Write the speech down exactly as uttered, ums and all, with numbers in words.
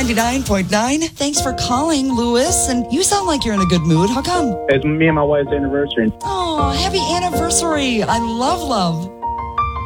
ninety-nine point nine. Thanks for calling, Louis. And you sound like you're in a good mood. How come? It's me and my wife's anniversary. Oh, happy anniversary. I love love.